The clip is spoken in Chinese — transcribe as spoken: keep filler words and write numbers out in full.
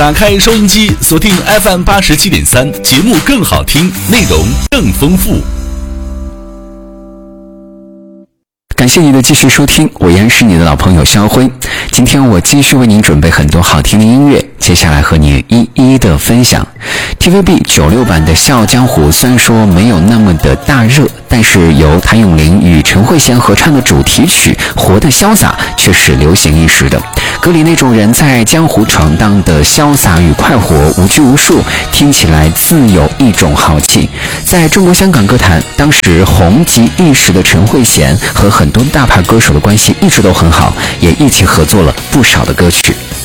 打开收音机，锁定 F M 八十七点三，节目更好听，内容更丰富。 感谢你的继续收听，我依然是你的老朋友肖辉。今天我继续为您准备很多好听的音乐，接下来和你一一的分享。T V B 九六版的《笑傲江湖》虽然说没有那么的大热，但是由谭咏麟与陈慧娴合唱的主题曲《活得潇洒》却是流行一时的。歌里那种人在江湖闯荡的潇洒与快活，无拘无束，听起来自有一种豪气。在中国香港歌坛，当时红极一时的陈慧娴和很多大牌歌手的关系一直都很好，也一起合作了不少的歌曲。